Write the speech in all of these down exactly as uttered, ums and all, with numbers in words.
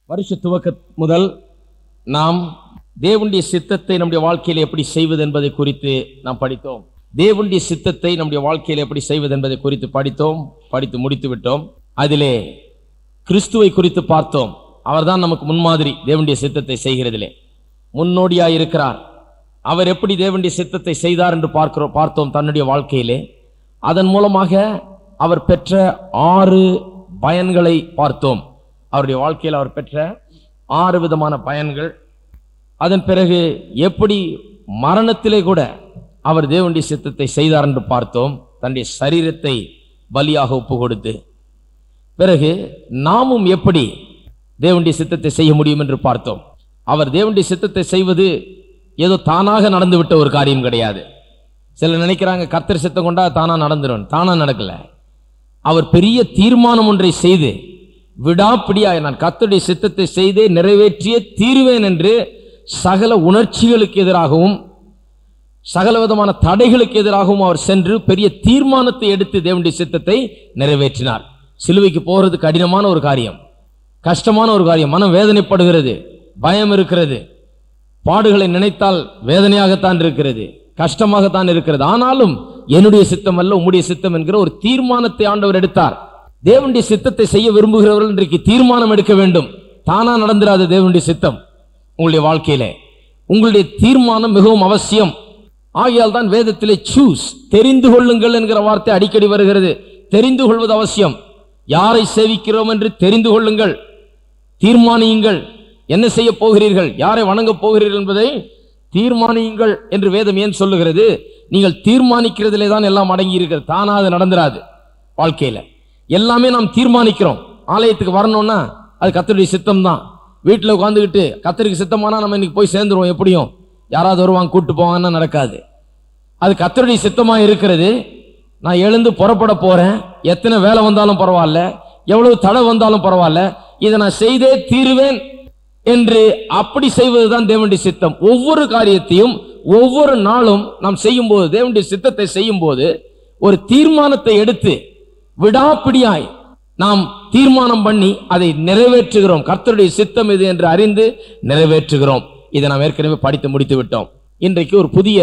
வருஷ துவக்க முதல் நாம் தேவனுடைய சித்தத்தை நம்முடைய வாழ்க்கையில் எப்படி செய்வது என்பதை குறித்து நாம் படித்தோம். தேவனுடைய சித்தத்தை நம்முடைய வாழ்க்கையில் எப்படி செய்வது என்பதை குறித்து படித்தோம், படித்து முடித்து விட்டோம். அதிலே கிறிஸ்துவை குறித்து பார்த்தோம். அவர்தான் நமக்கு முன்மாதிரி. தேவனுடைய சித்தத்தை செய்கிறதிலே முன்னோடியாய் இருக்கிறார். அவர் எப்படி தேவனுடைய சித்தத்தை செய்தார் என்று பார்க்கிறோம் பார்த்தோம் தன்னுடைய வாழ்க்கையிலே. அதன் மூலமாக அவர் பெற்ற ஆறு பயன்களை பார்த்தோம். அவருடைய வாழ்க்கையில் அவர் பெற்ற ஆறு விதமான பயன்கள். அதன் பிறகு எப்படி மரணத்திலே கூட அவர் தேவனுடைய சித்தத்தை செய்தார் என்று பார்த்தோம், தன்னுடைய சரீரத்தை பலியாக ஒப்பு கொடுத்து. பிறகு நாமும் எப்படி தேவனுடைய சித்தத்தை செய்ய முடியும் என்று பார்த்தோம். அவர் தேவனுடைய சித்தத்தை செய்வது ஏதோ தானாக நடந்துவிட்ட ஒரு காரியம் கிடையாது. சிலர் நினைக்கிறாங்க கர்த்தர் சித்தம் கொண்டா தானா நடந்துடும். தானா நடக்கல. அவர் பெரிய தீர்மானம் ஒன்றை செய்து விடாப்பிடியாய் நான் கர்த்தருடைய சித்தத்தை செய்தே நிறைவேற்றிய தீர்வேன் என்று சகல உணர்ச்சிகளுக்கு எதிராகவும் சகல விதமான தடைகளுக்கு எதிராகவும் அவர் சென்று பெரிய தீர்மானத்தை எடுத்து தேவனுடைய சித்தத்தை நிறைவேற்றினார். சிலுவைக்கு போகிறது கடினமான ஒரு காரியம், கஷ்டமான ஒரு காரியம். மனம் வேதனைப்படுகிறது, பயம் இருக்கிறது, பாடுகளை நினைத்தால் வேதனையாகத்தான் இருக்கிறது, கஷ்டமாகத்தான் இருக்கிறது. ஆனாலும் என்னுடைய சித்தம் அல்ல உம்முடைய சித்தம் என்கிற ஒரு தீர்மானத்தை ஆண்டவர் எடுத்தார். தேவனுடைய சித்தத்தை செய்ய விரும்புகிறவர்கள் இன்றைக்கு தீர்மானம் எடுக்க வேண்டும். தானா நடந்துராது தேவனுடைய சித்தம் உங்களுடைய வாழ்க்கையிலே. உங்களுடைய தீர்மானம் மிகவும் அவசியம். ஆகையால் தான் வேதத்திலே சூஸ், தெரிந்து கொள்ளுங்கள் என்கிற வார்த்தை அடிக்கடி வருகிறது. தெரிந்து கொள்வது அவசியம். யாரை சேவிக்கிறோம் என்று தெரிந்து கொள்ளுங்கள், தீர்மானியுங்கள். என்ன செய்ய போகிறீர்கள், யாரை வணங்கப் போகிறீர்கள் என்பதை தீர்மானியுங்கள் என்று வேதம் ஏன் சொல்லுகிறது? நீங்கள் தீர்மானிக்கிறதிலே தான் எல்லாம் அடங்கி இருக்கிறது. தானா அது நடந்துராது. வாழ்க்கையில எல்லாமே நாம் தீர்மானிக்கிறோம். ஆலயத்துக்கு வரணும்னா அது கர்த்தருடைய சித்தம் தான். வீட்டில் உட்காந்துக்கிட்டு கர்த்தருக்கு சித்தமானா நம்ம இன்னைக்கு போய் சேர்ந்துருவோம். எப்படியும் யாராவது வருவாங்க கூட்டு போவாங்கன்னா நடக்காது. அது கர்த்தருடைய சித்தமாக இருக்கிறது. நான் எழுந்து புறப்பட போறேன், எத்தனை வேலை வந்தாலும் பரவாயில்ல, எவ்வளவு தடை வந்தாலும் பரவாயில்ல, இதை நான் செய்தே தீருவேன் என்று அப்படி செய்வதுதான் தேவனுடைய சித்தம். ஒவ்வொரு காரியத்தையும் ஒவ்வொரு நாளும் நாம் செய்யும் போது, தேவனுடைய சித்தத்தை செய்யும் போது ஒரு தீர்மானத்தை எடுத்து விடாப்பிடியாய் நாம் தீர்மானம் பண்ணி அதை நிறைவேற்றுகிறோம். கர்த்தருடைய சித்தம் இது என்று அறிந்து நிறைவேற்றுகிறோம். இதை நாம் ஏற்கனவே படித்து முடித்து விட்டோம். இன்றைக்கு ஒரு புதிய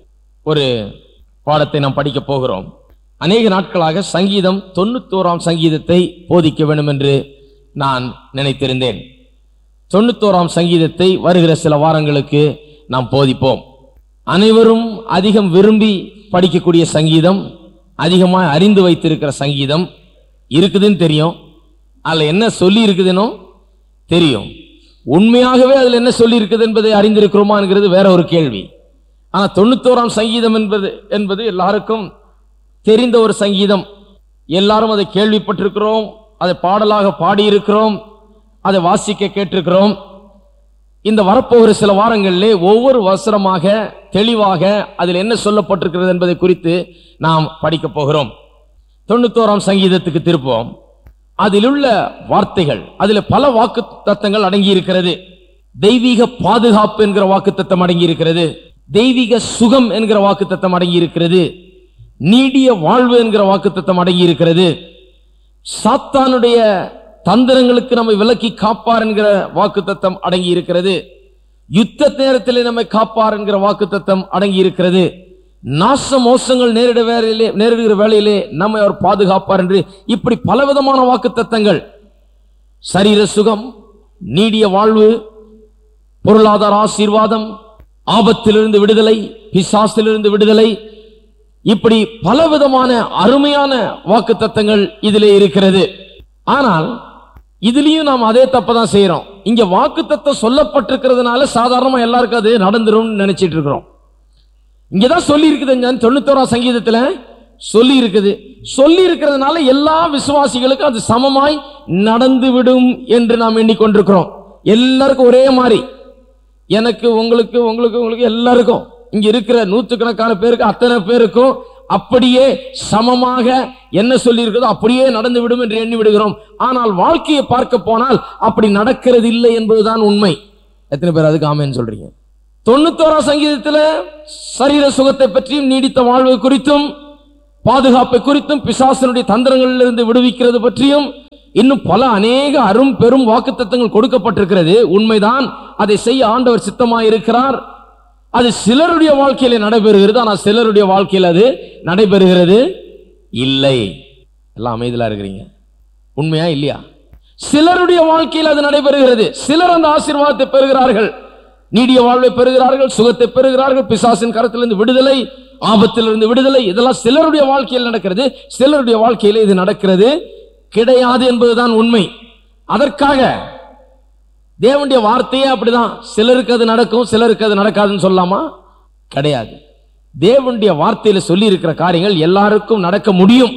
ஒரு பாடத்தை நாம் படிக்க போகிறோம். அநேக நாட்களாக சங்கீதம் தொண்ணூத்தோராம் சங்கீதத்தை போதிக்க வேண்டும் என்று நான் நினைத்திருந்தேன். தொண்ணூத்தோராம் சங்கீதத்தை வருகிற சில வாரங்களுக்கு நாம் போதிப்போம். அனைவரும் அதிகம் விரும்பி படிக்கக்கூடிய சங்கீதம், அதிகமாக அறிந்து வைத்திருக்கிற சங்கீதம் இருக்குதுன்னு தெரியும். அதில் என்ன சொல்லி இருக்குதுன்னு தெரியும். உண்மையாகவே அதில் என்ன சொல்லி இருக்குது என்பதை அறிந்திருக்கிறோமா என்கிறது வேற ஒரு கேள்வி. ஆனால் தொண்ணூத்தோராம் சங்கீதம் என்பது என்பது எல்லாருக்கும் தெரிந்த ஒரு சங்கீதம். எல்லாரும் அதை கேள்விப்பட்டிருக்கிறோம், அதை பாடலாக பாடியிருக்கிறோம், அதை வாசிக்க கேட்டிருக்கிறோம். இந்த வரப்போகிற சில வாரங்களிலே ஒவ்வொரு வசனமாக தெளிவாக அதில் என்ன சொல்லப்பட்டிருக்கிறது என்பதை குறித்து நாம் படிக்க போகிறோம். தொண்ணூத்தோராம் சங்கீதத்துக்கு திருப்போம். அதில் உள்ள வார்த்தைகள், அதில் பல வாக்கு தத்தங்கள் அடங்கி இருக்கிறது. தெய்வீக பாதுகாப்பு என்கிற வாக்கு தத்தம் அடங்கி இருக்கிறது, தெய்வீக சுகம் என்கிற வாக்கு தத்தம் அடங்கி இருக்கிறது, நீடிய வாழ்வு என்கிற வாக்கு தத்தம் அடங்கி இருக்கிறது, சாத்தானுடைய தந்திரங்களுக்கு நம்மை விலக்கி காப்பார் என்கிற வாக்கு தத்தம் அடங்கி இருக்கிறது, யுத்த நேரத்திலே நம்மை காப்பார் என்கிற வாக்கு தத்தம் அடங்கி இருக்கிறது, நாச மோசங்கள் நேரிட வேலையிலே நேரிடுகிற வேலையிலே நம்மை அவர் பாதுகாப்பார் என்று இப்படி பலவிதமான வாக்கு தத்தங்கள். சரீர சுகம், நீடிய வாழ்வு, பொருளாதார ஆசீர்வாதம், ஆபத்திலிருந்து விடுதலை, பிசாசிலிருந்து விடுதலை, இப்படி பலவிதமான அருமையான வாக்கு தத்தங்கள் இதிலே இருக்கிறது. ஆனால் இதுலயும் நாம் அதே தப்பதான் செய்யறோம். இங்க வாக்கு தத்தம் சொல்லப்பட்டிருக்கிறதுனால சாதாரணமா எல்லாருக்கும் அது நடந்துரும் நினைச்சிட்டு இருக்கிறோம். இங்கதான் சொல்லி இருக்குது, தொண்ணூத்தோராம் சங்கீதத்துல சொல்லி இருக்குது. சொல்லி இருக்கிறதுனால எல்லா விசுவாசிகளுக்கும் அது சமமாய் நடந்துவிடும் என்று நாம் எண்ணிக்கொண்டிருக்கிறோம். எல்லாருக்கும் ஒரே மாதிரி, எனக்கு உங்களுக்கு உங்களுக்கு உங்களுக்கு எல்லாருக்கும், இங்க இருக்கிற நூற்றுக்கணக்கான பேருக்கு அத்தனை பேருக்கும் அப்படியே சமமாக என்ன சொல்லி இருக்கிறதோ அப்படியே நடந்து விடும் என்று எண்ணி விடுகிறோம். ஆனால் வாழ்க்கையை பார்க்க போனால் அப்படி நடக்கிறது இல்லை என்பதுதான் உண்மை. எத்தனை பேர் அதுக்கு ஆமென்னு சொல்றீங்க? தொண்ணூத்தோராம் சங்கீதத்தில் சரீர சுகத்தை பற்றியும் நீடித்த வாழ்வு குறித்தும் பாதுகாப்பை குறித்தும் பிசாசனுடைய தந்திரங்களிலிருந்து விடுவிக்கிறது பற்றியும் இன்னும் பல அநேக அரும் பெரும் வாக்குத்தத்தங்கள் கொடுக்கப்பட்டிருக்கிறது. உண்மைதான், அதை செய்ய ஆண்டவர் சித்தமாய் இருக்கிறார். அது சிலருடைய வாழ்க்கையில நடைபெறுகிறது, ஆனால் சிலருடைய வாழ்க்கையில் அது நடைபெறுகிறது இல்லை. எல்லாம் அமைதியா இருக்கிறீங்க, உண்மையா இல்லையா? சிலருடைய வாழ்க்கையில் அது நடைபெறுகிறது. சிலர் அந்த ஆசீர்வாதத்தை பெறுகிறார்கள், நீடிய வாழ்வை பெறுகிறார்கள், சுகத்தை பெறுகிறார்கள், பிசாசின் கரத்திலிருந்து விடுதலை, ஆபத்திலிருந்து விடுதலை. இதெல்லாம் சிலருடைய வாழ்க்கையில் நடக்கிறது. சிலருடைய வாழ்க்கையில் இது நடக்கிறது கிடையாது என்பதுதான் உண்மை. அதற்காக தேவனுடைய வார்த்தையே அப்படிதான், சிலருக்கு அது நடக்கும் சிலருக்கு அது நடக்காதுன்னு சொல்லலாமா? கிடையாது. தேவனுடைய வார்த்தையில சொல்லி இருக்கிற காரியங்கள் எல்லாருக்கும் நடக்க முடியும்.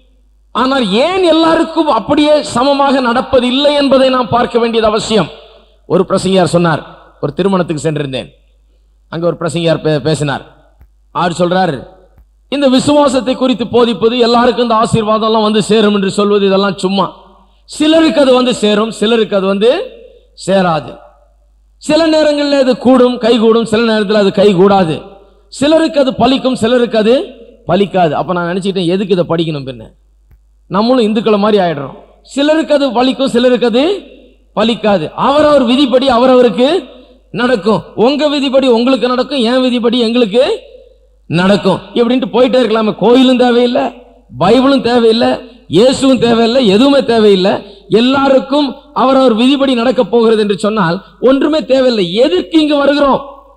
ஆனால் ஏன் எல்லாருக்கும் அப்படியே சமமாக நடப்பதில்லை என்பதை நாம் பார்க்க வேண்டியது அவசியம். ஒரு பிரசங்கியார் சொன்னார், ஒரு திருமணத்துக்கு சென்றிருந்தேன், அங்க ஒரு பிரசங்கியார் பேசினார். அவர் சொல்றார், இந்த விசுவாசத்தை குறித்து போதிப்பது, எல்லாருக்கும் இந்த ஆசீர்வாதம் எல்லாம் வந்து சேரும் என்று சொல்வது இதெல்லாம் சும்மா. சிலருக்கு அது வந்து சேரும், சிலருக்கு அது வந்து சேராது. சில நேரங்களில் அது கூடும், கை கூடும், சில நேரத்தில் அது கை கூடாது. சிலருக்கு அது பலிக்கும், சிலருக்கு அது பலிக்காது. அப்ப நான் நினைச்சிட்டேன், எதுக்கு இதை படிக்கணும்? பின்ன நம்மளும் இந்துக்களை மாதிரி ஆயிடுறோம். சிலருக்கு அது பலிக்கும், சிலருக்கு அது பலிக்காது. அவரவர் விதிப்படி அவரவருக்கு நடக்கும். உங்க விதிப்படி உங்களுக்கு நடக்கும், என் விதிப்படி எங்களுக்கு நடக்கும். இப்படின்ட்டு போயிட்டே இருக்கலாமே. கோயிலும் தேவையில்லை, பைபிளும் தேவையில்லை, இயேசுவும் தேவையில்லை, எதுவுமே தேவையில்லை. எல்லாருக்கும் அவரவர் விதிப்படி நடக்க போகிறது என்று சொன்னால் ஒன்றுமே தேவையில்லை. எதற்கு இங்கு வருகிறோம்?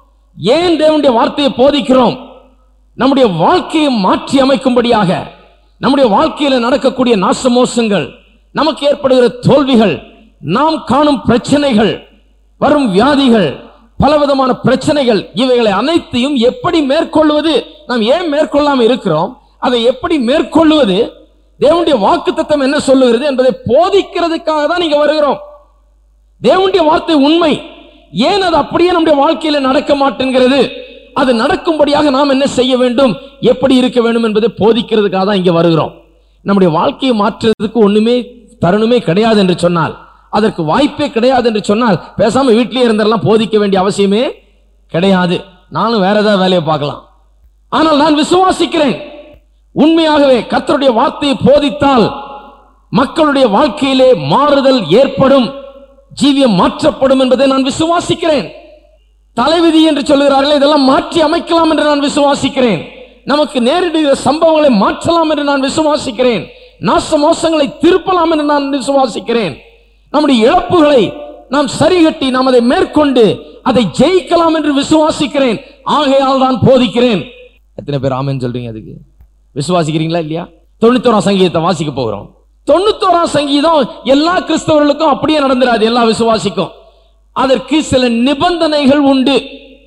ஏன் தேவனுடைய வார்த்தையை போதிக்கிறோம்? நம்முடைய வாழ்க்கையை மாற்றி அமைக்கும்படியாக. நம்முடைய வாழ்க்கையில் நடக்கக்கூடிய நாசமோசங்கள், நமக்கு ஏற்படுகிற தோல்விகள், நாம் காணும் பிரச்சனைகள், வரும் வியாதிகள், பலவிதமான பிரச்சனைகள், இவைகளை அனைத்தையும் எப்படி மேற்கொள்வது, நாம் ஏன் மேற்கொள்ளாம இருக்கிறோம், அதை எப்படி மேற்கொள்வது, தேவனுடைய வாக்குத்தத்தம் என்ன சொல்லுகிறது என்பதை போதிக்கிறதுக்காக தான் நீங்க வருகிறோம். தேவனுடைய வார்த்தை உண்மை. ஏன் அது அப்படியே நம்முடைய வாழ்க்கையில நடக்க மாட்டேங்கிறது? அது நடக்கும்படியாக நாம் என்ன செய்ய வேண்டும், எப்படி இருக்க வேண்டும் என்பதை போதிக்கிறதுக்காக தான் இங்க வருகிறோம். நம்முடைய வாழ்க்கையை மாற்றுறதுக்கு ஒண்ணுமே தருணமே கிடையாது என்று சொன்னால், அதற்கு வாய்ப்பே கிடையாது என்று சொன்னால், பேசாம வீட்டிலேயே இருந்தெல்லாம் போதிக்க வேண்டிய அவசியமே கிடையாது. நானும் வேற ஏதாவது வேலையை பார்க்கலாம். ஆனால் நான் விசுவாசிக்கிறேன், உண்மையாகவே கர்த்தருடைய வார்த்தையை போதித்தால் மக்களுடைய வாழ்க்கையிலே மாறுதல் ஏற்படும், ஜீவியம் மாற்றப்படும் என்பதை நான் விசுவாசிக்கிறேன். தலைவிதி என்று சொல்கிறார்கள், இதெல்லாம் மாற்றி அமைக்கலாம் என்று நான் விசுவாசிக்கிறேன். நமக்கு நேரிடுகிற சம்பவங்களை மாற்றலாம் என்று நான் விசுவாசிக்கிறேன். நாச மோசங்களை திருப்பலாம் என்று நான் விசுவாசிக்கிறேன். நம்முடைய இழப்புகளை நாம் சரிகட்டி நாம் அதை மேற்கொண்டு அதை ஜெயிக்கலாம் என்று விசுவாசிக்கிறேன். ஆகையால் தான் போதிக்கிறேன். எத்தனை பேர் ஆமென் சொல்றீங்க? அதுக்கு விசுவாசிக்கிறீங்களா இல்லையா? தொண்ணூத்தோராம் சங்கீதத்தை வாசிக்க போகிறோம். தொண்ணூத்தோராம் சங்கீதம் எல்லா கிறிஸ்தவர்களுக்கும் அப்படியே நடந்துராது, எல்லா விசுவாசிக்கும். அதற்கு சில நிபந்தனைகள் உண்டு.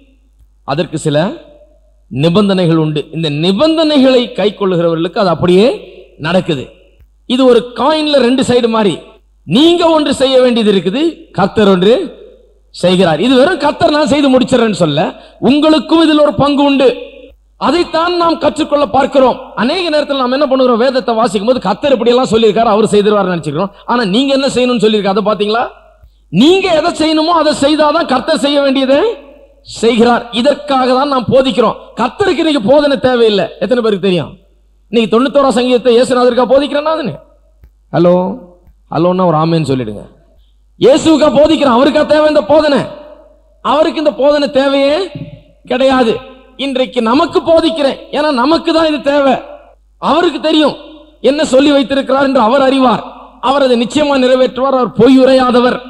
அதற்கு சில நிபந்தனைகள் உண்டு. இந்த நிபந்தனைகளை கை கொள்ளுகிறவர்களுக்கு அது அப்படியே நடக்குது. இது ஒரு காயின்ல ரெண்டு சைடு மாதிரி. நீங்க ஒன்று செய்ய வேண்டியது இருக்குது, கர்த்தர் ஒன்று செய்கிறார். இது வெறும் கர்த்தர் நான் செய்து முடிச்சிடறேன்னு சொல்ல, உங்களுக்கும் இதில் ஒரு பங்கு உண்டு. அதைத்தான் நாம் கற்றுக்கொள்ள பார்க்கிறோம். அநேக நேரத்தில் நாம் என்ன பண்ணுகிறோம், வேதத்தை வாசிக்கும் போது கர்த்தர் இப்படி எல்லாம் சொல்லியிருக்காரு, அவர் செய்திருவார் நினைச்சுக்கிறோம். ஆனா நீங்க என்ன செய்யணும்னு சொல்லியிருக்க, அதை பாத்தீங்களா? நீங்க எதை செய்யணுமோ அதை செய்தாதான் கர்த்தர் செய்ய வேண்டியதை செய்கிறார். இதற்காக தான் நாம் போதிக்கிறோம். கர்த்தருக்கு இன்னைக்கு போதனை தேவையில்லை. எத்தனை பேருக்கு தெரியும்? இன்னைக்கு தொண்ணூத்தோராம் சங்கீதத்தை இயேசுநாதருக்கா போதிக்கிறேன்னா? ஹலோ ஹலோன்னா ஒரு ஆமேன்னு சொல்லிடுங்க. இயேசுக்கா போதிக்கிறேன், அவருக்கா தேவை இந்த போதனை? அவருக்கு இந்த போதனை தேவையே கிடையாது. இன்றைக்கு நமக்கு போதிக்கிறேன், ஏன்னா நமக்கு தான் இது தேவை. அவருக்கு தெரியும் என்ன சொல்லி வைத்திருக்கிறார் என்று அவர் அறிவார். அவர் அதை நிச்சயமா நிறைவேற்றுவார். அவர் பொய் உரையாதவர்.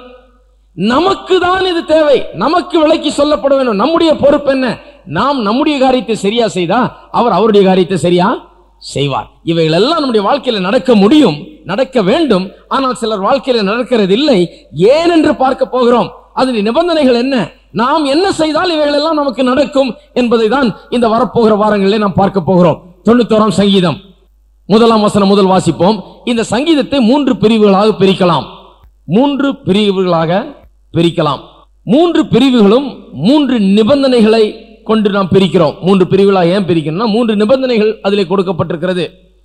நமக்கு தான் இது தேவை, நமக்கு விளக்கி சொல்லப்பட வேண்டும். நம்முடைய பொறுப்பு என்ன? நாம் நம்முடைய காரியத்தை சரியா செய்தா அவர் அவருடைய காரியத்தை சரியா செய்வார். இவைகள் எல்லாம் நம்முடைய வாழ்க்கையில நடக்க முடியும், நடக்க வேண்டும். ஆனால் சிலர் வாழ்க்கையில நடக்கிறது இல்லை. ஏன் என்று பார்க்க போகிறோம். அதன் நிபந்தனைகள் என்ன, நாம் என்ன செய்தால் இவைகள் எல்லாம் நமக்கு நடக்கும் என்பதை தான் இந்த வரப்போகிற வாரங்களிலே நாம் பார்க்க போகிறோம். தொண்ணூத்தோராம் சங்கீதம் முதலாம் வசனம் முதல் வாசிப்போம். இந்த சங்கீதத்தை மூன்று பிரிவுகளாக பிரிக்கலாம். மூன்று பிரிவுகளாக பிரிக்கலாம். மூன்று பிரிவுகளும் மூன்று நிபந்தனைகளை கொண்டு நாம் பிரிக்கிறோம். மூன்று பிரிவுகளாக ஏன் பிரிக்கணும்னா, மூன்று நிபந்தனைகள் அதிலே கொடுக்கப்பட்டிருக்கிறது.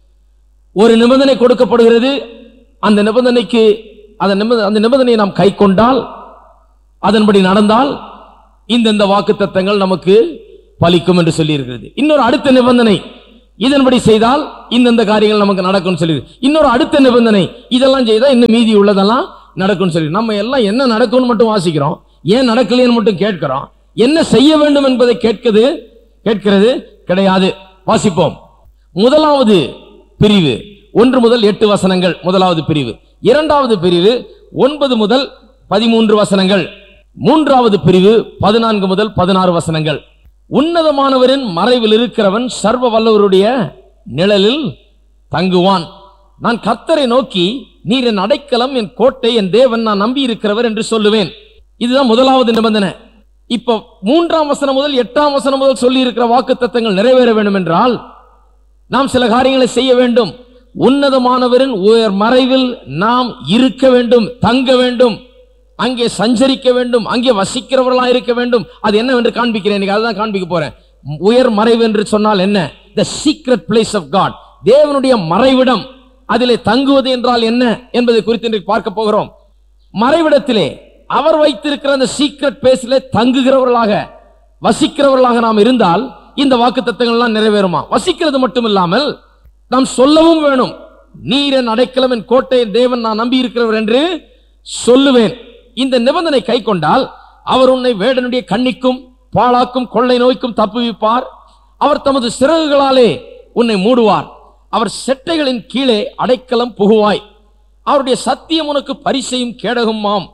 ஒரு நிபந்தனை கொடுக்கப்படுகிறது. அந்த நிபந்தனைக்கு அந்த நிபந்தனையை நாம் கை கொண்டால், அதன்படி நடந்தால் இந்தந்த வாக்குத்தத்தங்கள் நமக்கு பலிக்கும் என்று சொல்லி இருக்கிறது. இன்னொரு அடுத்த நிபந்தனை, இதன்படி செய்தால் இந்தந்த காரியங்கள் நமக்கு நடக்கும் சொல்லி இன்னொரு அடுத்த நிபந்தனை, இதெல்லாம் செய்தா இன்னும் மீதி உள்ளதெல்லாம் நடக்கும் சொல்லி. நம்ம எல்லாம் என்ன நடக்கும்னு மட்டும் வாசிக்கிறோம், ஏன் நடக்கலைன்னு மட்டும் கேட்கிறோம். என்ன செய்ய வேண்டும் என்பதை கேட்கிறது கேட்கிறது கிடையாது. வாசிப்போம். முதலாவது பிரிவு ஒன்று முதல் எட்டு வசனங்கள் முதலாவது பிரிவு. இரண்டாவது பிரிவு ஒன்பது முதல் பதிமூன்று வசனங்கள். மூன்றாவது பிரிவு பதினான்கு முதல் பதினாறு வசனங்கள். உன்னதமானவரின் மறைவில் இருக்கிறவன் சர்வ வல்லவருடைய நிழலில் தங்குவான். நான் கர்த்தரை நோக்கி, நீர் என் அடைக்கலம், என் கோட்டை, என் தேவன், நான் நம்பி இருக்கிறவர் என்று சொல்லுவேன். இதுதான் முதலாவது நிபந்தனை. இப்ப மூன்றாம் வசனம் முதல் எட்டாம் வசனம் முதல் சொல்லி இருக்கிற வாக்கு தத்தங்கள் நிறைவேற வேண்டும் என்றால் நாம் சில காரியங்களை செய்ய வேண்டும். உன்னதமானவரின் உயர் மறைவில் நாம் இருக்க வேண்டும், தங்க வேண்டும், அங்கே சஞ்சரிக்க வேண்டும், அங்கே வசிக்கிறவர்களா இருக்க வேண்டும். அது என்னவென்று காண்பிக்கிறேன். அதுதான் காண்பிக்க போறேன். உயர் மறைவு என்று சொன்னால் என்ன? The secret place of God, தேவனுடைய மறைவிடம். அதிலே தங்குவது என்றால் என்ன என்பதை குறித்து இன்றைக்கு பார்க்க போகிறோம். மறைவிடத்திலே அவர் வைத்திருக்கிற அந்த சீக்ரெட் பிளேஸிலே தங்குகிறவர்களாக வசிக்கிறவர்களாக நாம் இருந்தால் இந்த வாக்கு தத்தங்கள் எல்லாம் நிறைவேறுமா? வசிக்கிறது மட்டும் இல்லாமல் நாம் சொல்லவும் வேணும். நீர் என் அடைக்கலம், என் கோட்டை, என் தேவன், நான் நம்பி இருக்கிறவர் என்று சொல்லுவேன். இந்த நிபந்தனை கை கொண்டால் அவர் உன்னை வேடனுடைய கண்ணிக்கும் பாழாக்கும் கொள்ளை நோய்க்கும் தப்புவிப்பார். அவர் தமது சிறகுகளாலே உன்னை மூடுவார். அவர் செட்டைகளின் கீழே அடைக்கலம் புகுவாய். அவருடைய சத்தியம் உனக்கு பரிசையும் கேடகுமாம்.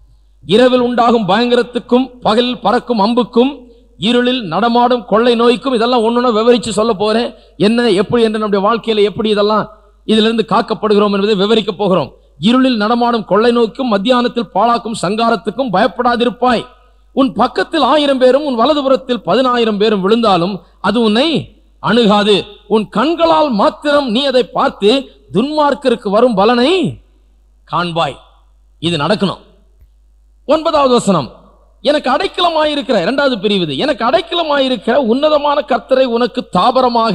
இரவில் உண்டாகும் பயங்கரத்துக்கும் பகலில் பறக்கும் அம்புக்கும் இருளில் நடமாடும் கொள்ளை நோய்க்கும், இதெல்லாம் ஒன்னொன்னு விவரிச்சு சொல்ல போறேன். என்ன எப்படி என்று நம்முடைய வாழ்க்கையில எப்படி இதெல்லாம் இதிலிருந்து காக்கப்படுகிறோம் என்பதை விவரிக்க போகிறோம். இருளில் நடமாடும் கொள்ளை நோய்க்கும் மத்தியானத்தில் பாழாக்கும் சங்காரத்துக்கும் பயப்படாதிருப்பாய். உன் பக்கத்தில் ஆயிரம் பேரும் உன் வலதுபுறத்தில் பதினாயிரம் பேரும் விழுந்தாலும் அது உன்னை அணுகாது. உன் கண்களால் மாத்திரம் நீ அதை பார்த்து துன்மார்க்கருக்கு வரும் பலனை காண்பாய். இது நடக்கணும். ஒன்பதாவது வசனம், எனக்கு அடைக்கலமாயிருக்கிற, இரண்டாவது பிரிவு, எனக்கு அடைக்கலமாயிருக்கிற உன்னதமான கர்த்தரை உனக்கு தாபரமாக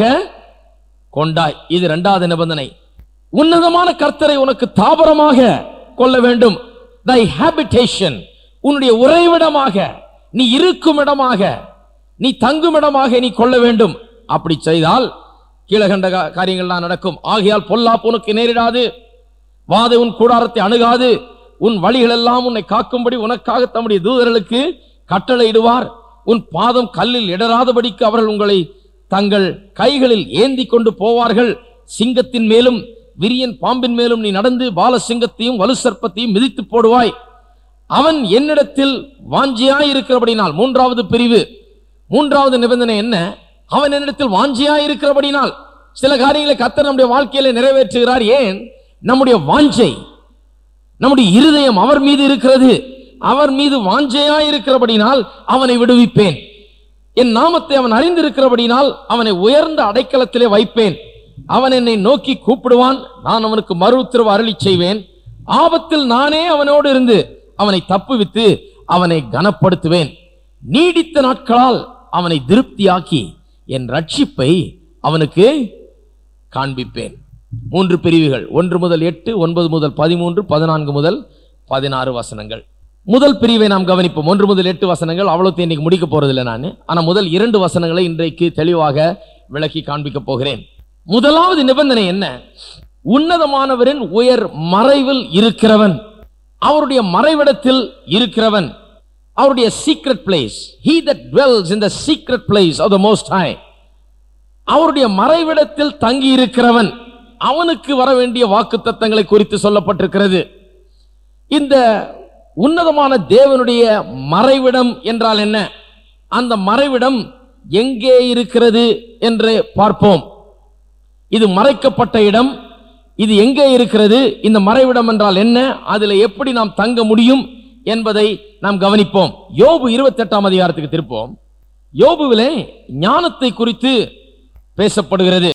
கொண்டாய். இது இரண்டாவது நிபந்தனை. உன்னதமான கர்த்தரை உனக்கு தாபரமாக கொள்ள வேண்டும். thy habitation, உன்னுடைய உறைவிடமாக, நீ இருக்கும் இடமாக, நீ தங்கும் இடமாக நீ கொள்ள வேண்டும். அப்படி செய்தால் கீழகண்ட காரியங்கள்லாம் நடக்கும். ஆகையால் பொல்லாப்பு உனக்கு நேரிடாது, வாதை உன் கூடாரத்தை அணுகாது. உன் வழிகள் எல்லாம் உன்னை காக்கும்படி உனக்காக தம்முடைய தூதர்களுக்கு கட்டளையிடுவார். உன் பாதம் கல்லில் இடராதபடிக்கு அவர்கள் உங்களை தங்கள் கைகளில் ஏந்தி கொண்டு போவார்கள். சிங்கத்தின் மேலும் விரியன் பாம்பின் மேலும் நீ நடந்து பால சிங்கத்தையும் வலு சர்ப்பத்தையும் மிதித்து போடுவாய். அவன் என்னிடத்தில் வாஞ்சியாய் இருக்கிறபடினால், மூன்றாவது பிரிவு, மூன்றாவது நிபந்தனை என்ன? அவன் என்னிடத்தில் வாஞ்சியாய் இருக்கிறபடினால். சில காரியங்களை கர்த்தர் நம்முடைய வாழ்க்கையில நிறைவேற்றுகிறார். ஏன்? நம்முடைய வாஞ்சை, நம்முடைய இருதயம் அவர் மீது இருக்கிறது. அவர் மீது வாஞ்சையாய் இருக்கிறபடினால் அவனை விடுவிப்பேன். என் நாமத்தை அவன் அறிந்திருக்கிறபடினால் அவனை உயர்ந்த அடைக்கலத்திலே வைப்பேன். அவன் என்னை நோக்கி கூப்பிடுவான், நான் அவனுக்கு மறு உத்தரவு அருளி செய்வேன். ஆபத்தில் நானே அவனோடு இருந்து அவனை தப்புவித்து அவனை கனப்படுத்துவேன். நீடித்த நாட்களால் அவனை திருப்தியாக்கி என் ரட்சிப்பை அவனுக்கு காண்பிப்பேன். மூன்று பிரிவுகள், ஒன்று முதல் எட்டு, ஒன்பது முதல் பதிமூன்று, பதினான்கு முதல் பதினாறு வசனங்கள். முதல் பிரிவை நாம் கவனிப்போம். ஒன்று முதல் எட்டு வசனங்கள் அவ்வளவு இன்னைக்கு முடிக்க போறதில்லை நான். ஆனா முதல் இரண்டு வசனங்களை இன்றைக்கு தெளிவாக விளக்கி காண்பிக்க போகிறேன். முதலாவது நிபந்தனை என்ன? உன்னதமானவரின் உயர் மறைவில் இருக்கிறவன், அவருடைய மறைவிடத்தில் இருக்கிறவன், அவருடைய secret place. he that dwells in the secret place of the most high, அவருடைய மறைவிடத்தில் தங்கி இருக்கிறவன், அவனுக்கு வர வேண்டிய வாக்குத்தத்தங்களை குறித்து சொல்லப்பட்டிருக்கிறது. இந்த உன்னதமான தேவனுடைய மறைவிடம் என்றால் என்ன? அந்த மறைவிடம் எங்கே இருக்கிறது என்று பார்ப்போம். இது மறைக்கப்பட்ட இடம். இது எங்கே இருக்கிறது? இந்த மறைவிடம் என்றால் என்ன? அதில் எப்படி நாம் தங்க முடியும் என்பதை நாம் கவனிப்போம். யோபு இருபத்தி எட்டாம் அதிகாரத்துக்கு திருப்போம். யோபுவிலே ஞானத்தை குறித்து பேசப்படுகிறது.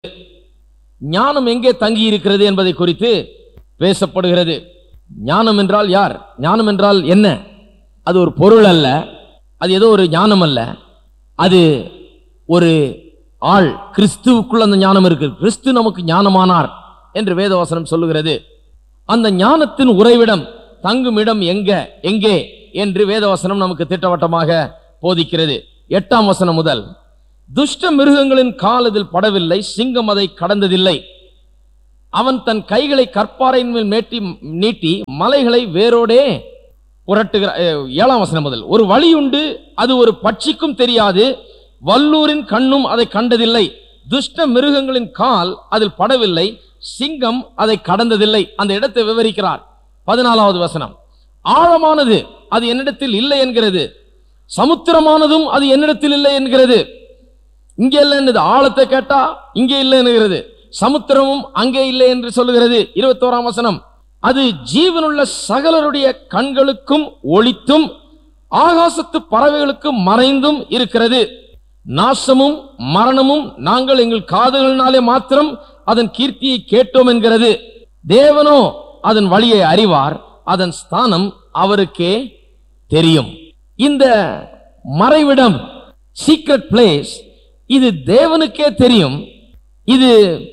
ஞானம் எங்கே தங்கி இருக்கிறது என்பதை குறித்து பேசப்படுகிறது. ஞானம் என்றால் யார்? ஞானம் என்றால் என்ன? அது ஒரு பொருள் அல்ல, அது ஏதோ ஒரு ஞானம் அல்ல, அது ஒரு ஆள். கிறிஸ்துவுக்குள் அந்த ஞானம் இருக்கு. கிறிஸ்து நமக்கு ஞானமானார் என்று வேதவசனம் சொல்லுகிறது. அந்த ஞானத்தின் உறைவிடம், தங்கும் இடம் எங்க எங்கே என்று வேதவசனம் நமக்கு திட்டவட்டமாக போதிக்கிறது. எட்டாம் வசனம் முதல், துஷ்ட மிருகங்களின் கால் அதில் படவில்லை, சிங்கம் அதை கடந்ததில்லை. அவன் தன் கைகளை கற்பாறையின் மேல் மேட்டி நீட்டி மலைகளை வேரோடே புரட்டுகிறார். ஏழாம் வசனம் முதல். ஒரு வழியுண்டு, அது ஒரு பட்சிக்கும் தெரியாது, வல்லூரின் கண்ணும் அதை கண்டதில்லை. துஷ்ட மிருகங்களின் கால் அதில் படவில்லை, சிங்கம் அதை கடந்ததில்லை. அந்த இடத்தை விவரிக்கிறார். பதினாலாவது வசனம். ஆழமானது, அது என்னிடத்தில் இல்லை என்கிறது. சமுத்திரமானதும் அது என்னிடத்தில் இல்லை என்கிறது. இங்கே இல்லை என்னது, ஆழத்தை கேட்டா இங்கே இல்லை என்கிறது, சமுத்திரமும் அங்கே இல்லை என்று சொல்லுகிறது. இருபத்தோராம் வசனம். அது ஜீவனுள்ள சகலருடைய கண்களுக்கும் ஒளித்தும் ஆகாசத்து பறவைகளுக்கும் மறைந்தும் இருக்கிறது. நாசமும் மரணமும் நாங்கள் எங்கள் காதுகளினாலே மாத்திரம் அதன் கீர்த்தியை கேட்டோம் என்கிறது. தேவனோ அதன் வழியை அறிவார், அதன் ஸ்தானம் அவருக்கே தெரியும். இந்த மறைவிடம், சீக்ரெட் பிளேஸ், இது தேவனுக்கே தெரியும். இது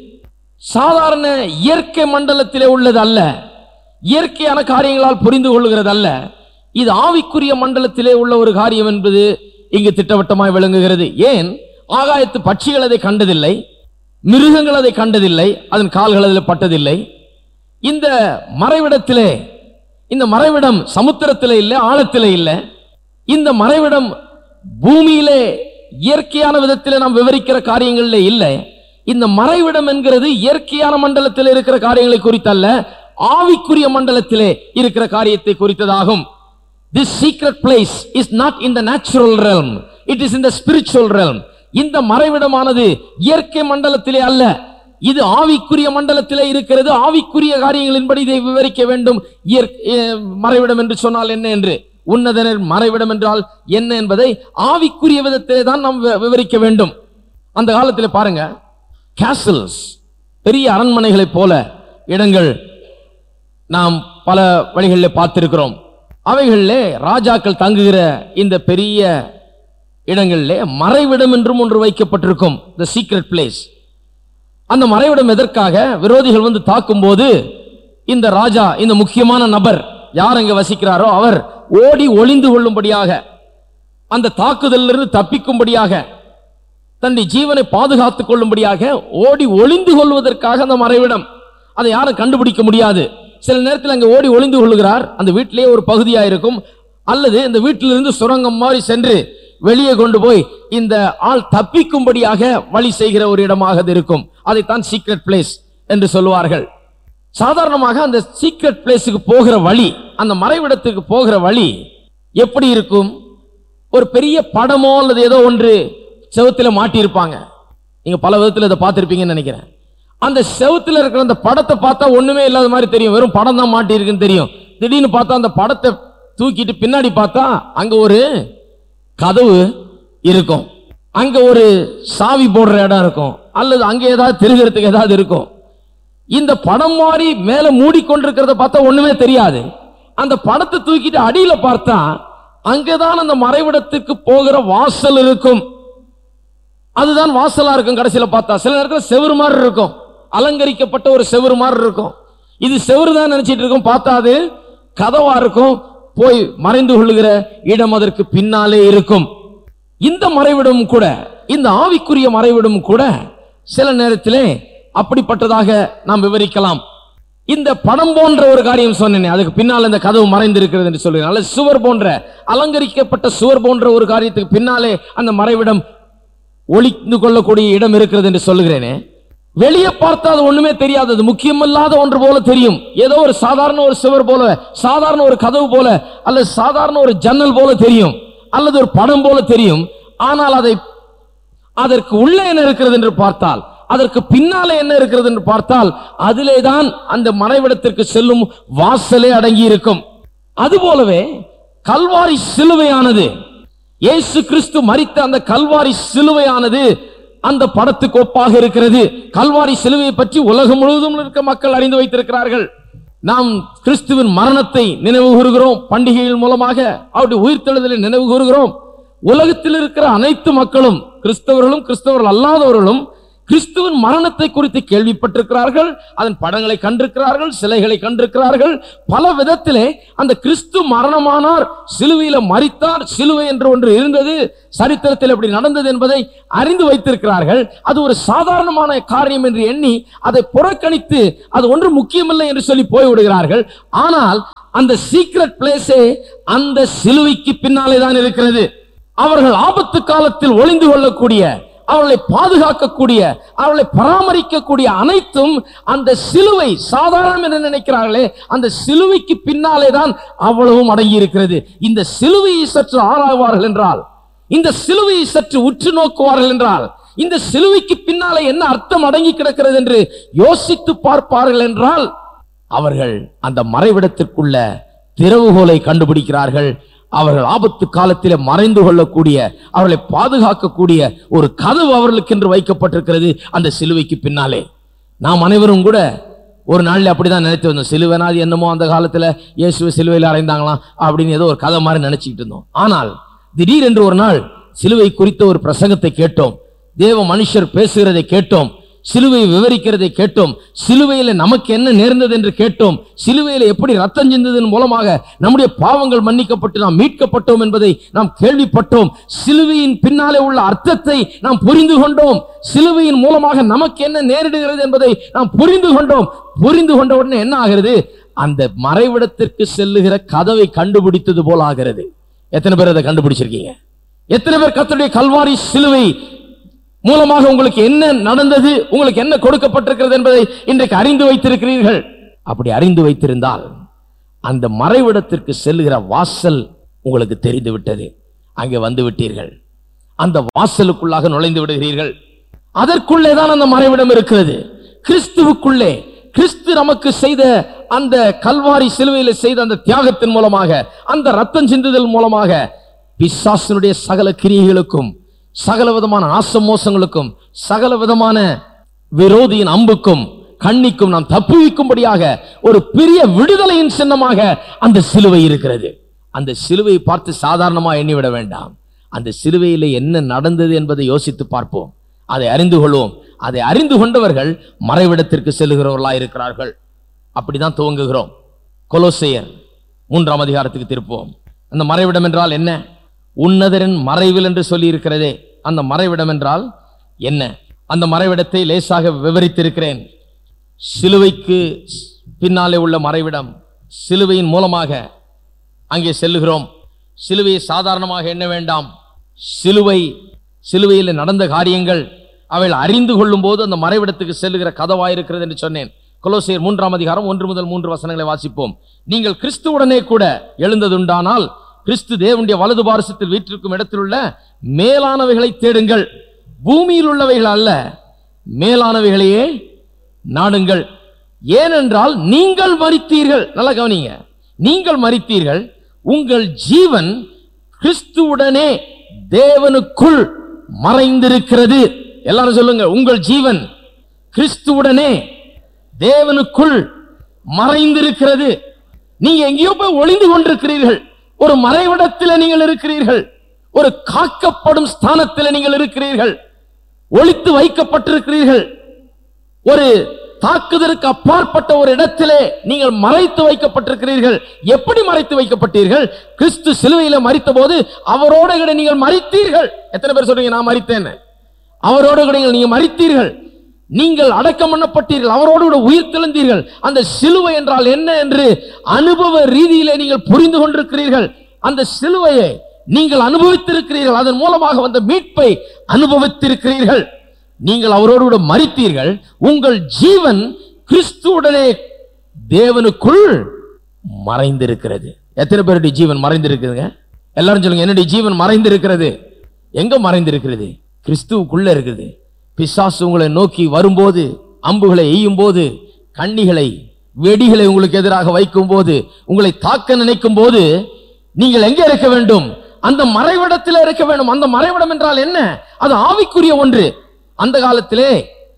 சாதாரண இயற்கை மண்டலத்திலே உள்ளது அல்ல, இயற்கையான காரியங்களால் புரிந்து கொள்ளுகிறது அல்ல. இது ஆவிக்குரிய மண்டலத்திலே உள்ள ஒரு காரியம் என்பது இங்கு திட்டவட்டமாய் விளங்குகிறது. ஏன்? ஆகாயத்து பட்சிகள் அதை கண்டதில்லை, மிருகங்கள் அதை கண்டதில்லை, அதன் கால்கள் அதில் பட்டதில்லை. இந்த மறைவிடத்திலே, இந்த மறைவிடம் சமுத்திரத்திலே இல்லை, ஆழத்திலே இல்லை. இந்த மறைவிடம் பூமியிலே இயற்கையான விதத்திலே நாம் விவரிக்கிற காரியங்களிலே இல்லை. இந்த மறைவிடம் என்கிறது இயற்கையான மண்டலத்தில் இருக்கிற காரியங்களை குறித்தல்ல, ஆவிக்குரிய மண்டலத்திலே இருக்கிற காரியத்தை குறித்ததாகும். This secret place is not in the natural realm, it is in the spiritual realm. இந்த மறைவிடமானது இயற்கை மண்டலத்திலே அல்ல, இது ஆவிக்குரிய மண்டலத்திலே இருக்கிறது. ஆவிக்குரிய காரியங்களின்படி இதை விவரிக்க வேண்டும். மறைவிடம் என்று சொன்னால் என்ன என்று, உன்னதனர் மறைவிடம் என்றால் என்ன என்பதை ஆவிக்குரிய விதத்திலே தான் நாம் விவரிக்க வேண்டும். அந்த காலத்தில் பாருங்க, கேசல்ஸ், பெரிய அரண்மனைகளை போல இடங்கள் நாம் பல வழிகளில் பார்த்திருக்கிறோம். அவைகளிலே ராஜாக்கள் தங்குகிற இந்த பெரிய இடங்களிலே மறைவிடம் என்றும் ஒன்று வைக்கப்பட்டிருக்கும், the secret place. அந்த மறைவிடம் எதற்காக? விரோதிகள் வந்து தாக்கும் போது இந்த ராஜா, இந்த முக்கியமான நபர் யார் அங்கே வசிக்கிறாரோ அவர் ஓடி ஒளிந்து கொள்ளும்படியாக, அந்த தாக்குதலிலிருந்து தப்பிக்கும்படியாக, தன்னுடைய ஜீவனை பாதுகாத்துக் கொள்ளும்படியாக ஓடி ஒளிந்து கொள்வதற்காக அந்த மறைவிடம். அதை யாரும் கண்டுபிடிக்க முடியாது. சில நேரத்தில் அங்கே ஓடி ஒளிந்து கொள்ளுகிறார், அந்த வீட்டிலேயே ஒரு பகுதியாக இருக்கும், அல்லது இந்த வீட்டிலிருந்து சுரங்கம் மாதிரி சென்று வெளியே கொண்டு போய் இந்த ஆள் தப்பிக்கும்படியாக வழி செய்கிற ஒரு இடமாக இருக்கும். அதைத்தான் சீக்ரெட் பிளேஸ் என்று சொல்லுவார்கள். சாதாரணமாக அந்த சீக்ரெட் பிளேஸுக்கு போகிற வழி, அந்த மறைவிடத்துக்கு போகிற வழி எப்படி இருக்கும்? ஒரு பெரிய படமோ அல்லது ஏதோ ஒன்று செவுத்துல மாட்டி இருப்பாங்க. நீங்க பல விதத்தில் இதை பார்த்திருப்பீங்கன்னு நினைக்கிறேன். அந்த செவுத்துல இருக்கிற அந்த படத்தை பார்த்தா ஒண்ணுமே இல்லாத மாதிரி தெரியும், வெறும் படம் தான் மாட்டி இருக்குன்னு தெரியும். திடீர்னு பார்த்தா அந்த படத்தை தூக்கிட்டு பின்னாடி பார்த்தா அங்க ஒரு கதவு இருக்கும், அங்க ஒரு சாவி போடுற இடம் இருக்கும், அல்லது அங்க ஏதாவது திருகிறதுக்கு ஏதாவது இருக்கும். இந்த படம் மாதிரி மேல மூடிக்கொண்டிருக்கிறத பார்த்தா ஒண்ணுமே தெரியாது. அந்த படத்தை தூக்கிட்டு அடியில பார்த்தா அங்கதான் அந்த மறைவிடத்துக்கு போகிற வாசல் இருக்கும். அதுதான் வாசலா இருக்கும். கடைசியில பார்த்தா சில நேரத்தில் செவுரு மாதிரி இருக்கும், அலங்கரிக்கப்பட்ட ஒரு செவுரு மாதிரி இருக்கும். இது செவுரு தான் நினைச்சிட்டு இருக்கும், பார்த்தா அது கதவா இருக்கும். போய் மறைந்து கொள்ளுகிற இடம் அதற்கு பின்னாலே இருக்கும். இந்த மறைவிடம் கூட, இந்த ஆவிக்குரிய மறைவிடம் கூட சில நேரத்திலே அப்படிப்பட்டதாக நாம் விவரிக்கலாம். இந்த படம் போன்ற ஒரு காரியம் சொன்னேன், அதுக்கு பின்னால் இந்த கதவு மறைந்து இருக்கிறது என்று சொல்கிறேன். அல்லது சுவர் போன்ற, அலங்கரிக்கப்பட்ட சுவர் போன்ற ஒரு காரியத்துக்கு பின்னாலே அந்த மறைவிடம் ஒளிந்து கொள்ளக்கூடிய இடம் இருக்கிறது என்று சொல்லுகிறேனே. வெளியே பார்த்தா அது ஒண்ணுமே தெரியாது, அது முக்கியமில்லாத ஒன்று போல தெரியும். ஏதோ ஒரு சாதாரண ஒரு சுவர் போல, சாதாரண ஒரு கதவு போல, அல்லது சாதாரண ஒரு ஜன்னல் போல தெரியும், அல்லது ஒரு படம் போல தெரியும். ஆனால் அதை அதற்கு உள்ளே என்ன இருக்கிறது என்று பார்த்தால், அதற்கு பின்னாலே என்ன இருக்கிறது என்று பார்த்தால், அதிலே தான் அந்த மறைவிடத்திற்கு செல்லும் வாசலே அடங்கி இருக்கும். அதுபோலவே கல்வாரி சிலுவையானது, இயேசு கிறிஸ்து மரித்த அந்த கல்வாரி சிலுவையானது அந்த படத்துக்கு ஒப்பாக இருக்கிறது. கல்வாரி சிலுவையை பற்றி உலகம் முழுவதும் இருக்க மக்கள் அறிந்து வைத்திருக்கிறார்கள். நாம் கிறிஸ்துவின் மரணத்தை நினைவு கூறுகிறோம், பண்டிகைகள் மூலமாக அவருடைய உயிர்த்தெழுதலை நினைவு கூறுகிறோம். உலகத்தில் இருக்கிற அனைத்து மக்களும், கிறிஸ்தவர்களும் கிறிஸ்தவர்கள் அல்லாதவர்களும் கிறிஸ்துவின் மரணத்தை குறித்து கேள்விப்பட்டிருக்கிறார்கள், அதன் படங்களை கண்டிருக்கிறார்கள், சிலைகளை கண்டிருக்கிறார்கள். பல விதத்திலே அந்த கிறிஸ்து மரணமானார், சிலுவையில மரித்தார், சிலுவை என்று ஒன்று இருந்தது, சரித்திரத்தில் எப்படி நடந்தது என்பதை அறிந்து வைத்திருக்கிறார்கள். அது ஒரு சாதாரணமான காரியம் என்று எண்ணி அதை புறக்கணித்து அது ஒன்று முக்கியமில்லை என்று சொல்லி போய்விடுகிறார்கள். ஆனால் அந்த சீக்ரெட் பிளேஸே அந்த சிலுவைக்கு பின்னாலே தான் இருக்கிறது. அவர்கள் ஆபத்து காலத்தில் ஒளிந்து கொள்ளக்கூடிய, அவர்களை பாதுகாக்கக்கூடிய, அவர்களை பராமரிக்கக்கூடிய அனைத்தும் அந்த சிலுவை. சாதாரணம் என்று நினைக்கிறார்களே, அந்த சிலுவைக்கு பின்னாலே தான் அவ்வளவும் அடங்கி இருக்கிறது. இந்த சிலுவையை சற்று ஆராய்வார்கள் என்றால், இந்த சிலுவையை சற்று உற்று நோக்குவார்கள் என்றால், இந்த சிலுவைக்கு பின்னாலே என்ன அர்த்தம் அடங்கி கிடக்கிறது என்று யோசித்து பார்ப்பார்கள் என்றால், அவர்கள் அந்த மறைவிடத்திற்குள்ள திறவுகோலை கண்டுபிடிக்கிறார்கள். அவர்கள் ஆபத்து காலத்தில் மறைந்து கொள்ளக்கூடிய, அவர்களை பாதுகாக்கக்கூடிய ஒரு கதவு அவர்களுக்கு என்று வைக்கப்பட்டிருக்கிறது அந்த சிலுவைக்கு பின்னாலே. நாம் அனைவரும் கூட ஒரு நாளில் அப்படிதான் நினைத்து வந்தோம். சிலுவைனாது என்னமோ அந்த காலத்துல இயேசுவை சிலுவையில் அறைந்தாங்களாம் அப்படின்னு ஏதோ ஒரு கதை மாதிரி நினைச்சுக்கிட்டு இருந்தோம். ஆனால் திடீரென்று ஒரு நாள் சிலுவை குறித்த ஒரு பிரசங்கத்தை கேட்டோம், தேவ மனுஷர் பேசுகிறதை கேட்டோம், சிலுவை விவரிக்கிறதை கேட்டோம், சிலுவையில நமக்கு என்ன நேர்ந்தது என்று கேட்டோம், சிலுவையில எப்படி ரத்தம் சிந்ததன் மூலமாக நம்முடைய பாவங்கள் மன்னிக்கப்பட்டு நாம் மீட்கப்பட்டோம் என்பதை நாம் கேள்விப்பட்டோம். சிலுவையின் பின்னாலே உள்ள அர்த்தத்தை நாம் புரிந்து கொண்டோம். சிலுவையின் மூலமாக நமக்கு என்ன நேரிடுகிறது என்பதை நாம் புரிந்து கொண்டோம். புரிந்து கொண்ட உடனே என்ன ஆகிறது? அந்த மறைவிடத்திற்கு செல்லுகிற கதவை கண்டுபிடித்தது போல ஆகிறது. எத்தனை பேர் அதை கண்டுபிடிச்சிருக்கீங்க? எத்தனை பேர் கர்த்தருடைய கல்வாரி சிலுவை மூலமாக உங்களுக்கு என்ன நடந்தது, உங்களுக்கு என்ன கொடுக்கப்பட்டிருக்கிறது என்பதை இன்றைக்கு அறிந்து வைத்திருக்கிறீர்கள்? அப்படி அறிந்து வைத்திருந்தால் அந்த மறைவிடத்திற்கு செல்லுகிற வாசல் உங்களுக்கு தெரிந்து விட்டது. அங்கே வந்து விட்டீர்கள், அந்த வாசலுக்குள்ளாக நுழைந்து விடுகிறீர்கள். அதற்குள்ளே தான் அந்த மறைவிடம் இருக்கிறது. கிறிஸ்துவுக்குள்ளே, கிறிஸ்து நமக்கு செய்த அந்த கல்வாரி சிலுவையில் செய்த அந்த தியாகத்தின் மூலமாக, அந்த ரத்தம் சிந்துதல் மூலமாக பிசாசினுடைய சகல கிரியைகளுக்கும், சகல விதமான ஆசமோசங்களுக்கும், சகல விதமான விரோதியின் அம்புக்கும் கண்ணிக்கும் நாம் தப்புவிக்கும்படியாக ஒரு பெரிய விடுதலையின் சின்னமாக அந்த சிலுவை இருக்கிறது. அந்த சிலுவையை பார்த்து சாதாரணமா எண்ணிவிட வேண்டாம். அந்த சிலுவையில் என்ன நடந்தது என்பதை யோசித்து பார்ப்போம், அதை அறிந்து கொள்வோம். அதை அறிந்து கொண்டவர்கள் மறைவிடத்திற்கு செல்லுகிறவர்களாக இருக்கிறார்கள். அப்படிதான் துவங்குகிறோம். கொலோசையர் மூன்றாம் அதிகாரத்துக்கு திருப்போம். அந்த மறைவிடம் என்றால் என்ன? உன்னதரின் மறைவில் என்று சொல்லி இருக்கிறதே, அந்த மறைவிடம் என்றால் என்ன? அந்த மறைவிடத்தை லேசாக விவரித்திருக்கிறேன். சிலுவைக்கு பின்னாலே உள்ள மறைவிடம், சிலுவையின் மூலமாக அங்கே செல்லுகிறோம். சிலுவையை சாதாரணமாக எண்ண வேண்டாம். சிலுவை, சிலுவையில் நடந்த காரியங்கள் அவைகள் அறிந்து கொள்ளும் போது அந்த மறைவிடத்துக்கு செல்லுகிற கதவாயிருக்கிறது என்று சொன்னேன். கொலோசையர் மூன்றாம் அதிகாரம் ஒன்று முதல் மூன்று வசனங்களை வாசிப்போம். நீங்கள் கிறிஸ்துவுடனே கூட எழுந்ததுண்டானால் கிறிஸ்து தேவனுடைய வலது பாரசத்தில் வீற்றிருக்கும் இடத்தில் உள்ள மேலானவைகளை தேடுங்கள், பூமியில் உள்ளவைகள் அல்ல, மேலானவைகளையே நாடுங்கள். ஏனென்றால் நீங்கள் மரித்தீர்கள். நல்லா கவனிங்க, நீங்கள் மரித்தீர்கள், உங்கள் ஜீவன் கிறிஸ்துவுடனே தேவனுக்குள் மறைந்திருக்கிறது. எல்லாரும் சொல்லுங்க, உங்கள் ஜீவன் கிறிஸ்துவுடனே தேவனுக்குள் மறைந்திருக்கிறது. நீங்க எங்கேயோ போய் ஒளிந்து கொண்டிருக்கிறீர்கள். ஒரு மறைவிடத்தில் நீங்கள் இருக்கிறீர்கள். ஒரு காக்கப்படும் ஸ்தானத்தில் நீங்கள் இருக்கிறீர்கள். ஒளித்து வைக்கப்பட்டிருக்கிறீர்கள். ஒரு தாக்குதலுக்கு அப்பாற்பட்ட ஒரு இடத்திலே நீங்கள் மறைத்து வைக்கப்பட்டிருக்கிறீர்கள். எப்படி மறைத்து வைக்கப்பட்டீர்கள்? கிறிஸ்து சிலுவையில மரித்த போது அவரோடு கூட நீங்கள் மரித்தீர்கள். எத்தனை பேர் சொல்றீங்க நான் மரித்தேன்? அவரோடு கூட நீங்க மரித்தீர்கள். நீங்கள் அடக்கம் பண்ணப்பட்டீர்கள், அவரோடு கூட உயிர் தெழுந்தீர்கள். அந்த சிலுவை என்றால் என்ன என்று அனுபவ ரீதியிலே நீங்கள் புரிந்து கொண்டிருக்கிறீர்கள். அந்த சிலுவையை நீங்கள் அனுபவித்திருக்கிறீர்கள். அதன் மூலமாக வந்த மீட்பை அனுபவித்திருக்கிறீர்கள். நீங்கள் அவரோடு கூட மரித்தீர்கள். உங்கள் ஜீவன் கிறிஸ்துவுடனே தேவனுக்குள் மறைந்திருக்கிறது. எத்தனை பேருடைய ஜீவன் மறைந்திருக்குதுங்க? எல்லாரும் சொல்லுங்க, என்னுடைய ஜீவன் மறைந்திருக்கிறது. எங்க மறைந்திருக்கிறது? கிறிஸ்துவுக்குள்ள இருக்குது. பிசாசு உங்களை நோக்கி வரும்போது, அம்புகளை எய்யும் போது, கண்ணிகளை வெடிகளை உங்களுக்கு எதிராக வைக்கும் போது, உங்களை தாக்க நினைக்கும் போது நீங்கள் எங்கே இருக்க வேண்டும்? அந்த மறைவிடத்தில் இருக்க வேண்டும். அந்த மறைவிடம் என்றால் என்ன? அது ஆவிக்குரிய ஒன்று. அந்த காலத்திலே,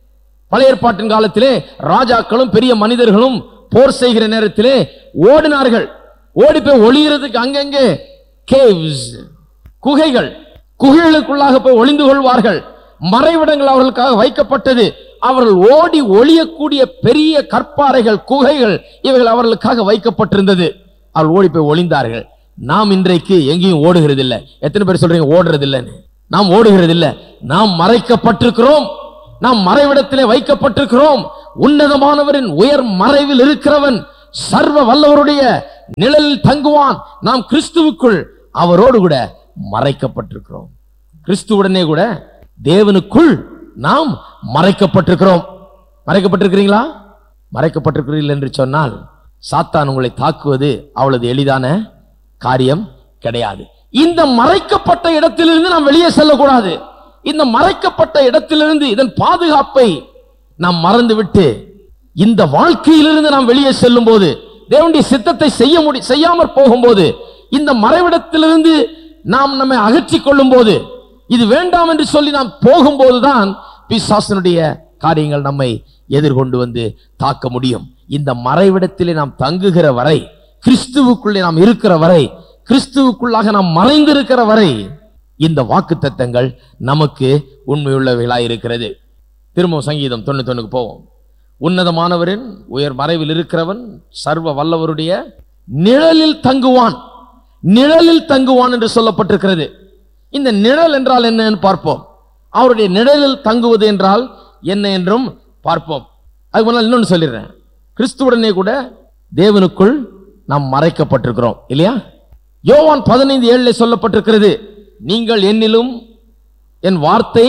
பழைய ஏற்பாட்டின் காலத்திலே, ராஜாக்களும் பெரிய மனிதர்களும் போர் செய்கிற நேரத்திலே ஓடினார்கள். ஓடி போய் ஒளிகிறதுக்கு அங்கங்கே கேவ்ஸ், குகைகள், குகைகளுக்குள்ளாக போய் ஒளிந்து கொள்வார்கள். மறைவிடங்கள் அவர்களுக்காக வைக்கப்பட்டது. அவர்கள் ஓடி ஒளியக்கூடிய பெரிய கற்பாறைகள், குகைகள் இவைகள் அவர்களுக்காக வைக்கப்பட்டிருந்தது. அவர்கள் ஓடி போய் ஒளிந்தார்கள். நாம் இன்றைக்கு எங்கேயும் ஓடுகிறது இல்லை. எத்தனை பேர் சொல்றீங்க ஓடுறது இல்லைன்னு? நாம் ஓடுகிறது இல்லை. நாம் மறைக்கப்பட்டிருக்கிறோம். நாம் மறைவிடத்திலே வைக்கப்பட்டிருக்கிறோம். உன்னதமானவரின் உயர் மறைவில் இருக்கிறவன் சர்வ வல்லவருடைய நிழலில் தங்குவான். நாம் கிறிஸ்துவுக்குள் அவரோடு கூட மறைக்கப்பட்டிருக்கிறோம். கிறிஸ்துவுடனே கூட தேவனுக்குள் நாம் மறைக்கப்பட்டிருக்கிறோம். மறைக்கப்பட்டிருக்கிறீங்களா? மறைக்கப்பட்டிருக்கிறீர்கள் என்று சொன்னால் சாத்தான் உங்களை தாக்குவது அவ்வளவு எளிதான காரியம் கிடையாது. இந்த மறைக்கப்பட்ட இடத்திலிருந்து நாம் வெளியே செல்லக்கூடாது. இந்த மறைக்கப்பட்ட இடத்திலிருந்து இதன் பாதுகாப்பை நாம் மறந்துவிட்டு இந்த வாழ்க்கையிலிருந்து நாம் வெளியே செல்லும் போது, தேவனுடைய சித்தத்தை செய்ய முடி செய்யாமற் போகும்போது, இந்த மறைவிடத்திலிருந்து நாம் நம்மை அகற்றிக் கொள்ளும் போது, இது வேண்டாம் என்று சொல்லி நாம் போகும்போதுதான் பிசாசனுடைய காரியங்கள் நம்மை எதிர்கொண்டு வந்து தாக்க முடியும். இந்த மறைவிடத்திலே நாம் தங்குகிற வரை, கிறிஸ்துவுக்குள்ளே நாம் இருக்கிற வரை, கிறிஸ்துவுக்குள்ளாக நாம் மறைந்திருக்கிற வரை இந்த வாக்குத்தத்தங்கள் நமக்கு உண்மையுள்ளவைகளாய் இருக்கிறது. திரும்ப சங்கீதம் தொண்ணூத்தி ஒண்ணுக்கு போவோம். உன்னதமானவரின் உயர் மறைவில் இருக்கிறவன் சர்வ வல்லவருடைய நிழலில் தங்குவான். நிழலில் தங்குவான் என்று சொல்லப்பட்டிருக்கிறது. இந்த நிழல் என்றால் என்ன பார்ப்போம். அவருடைய நிழலில் தங்குவது என்றால் என்ன என்றும் பார்ப்போம். அதுக்கு முன்னால் இன்னொன்று சொல்லிடுறேன். கிறிஸ்துவுடனே கூட தேவனுக்குள் நாம் மறைக்கப்பட்டிருக்கிறோம் இல்லையா? யோவான் பதினைந்து ஏழுல சொல்லப்பட்டிருக்கிறது, நீங்கள் என்னிலும் என் வார்த்தை